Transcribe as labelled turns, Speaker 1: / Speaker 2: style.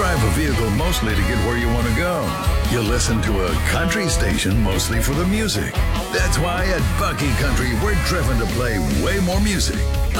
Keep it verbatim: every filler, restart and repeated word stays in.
Speaker 1: drive a vehicle mostly to get where you want to go. You listen to a country station mostly for the music. That's why at Bucky Country, we're driven to play way more music.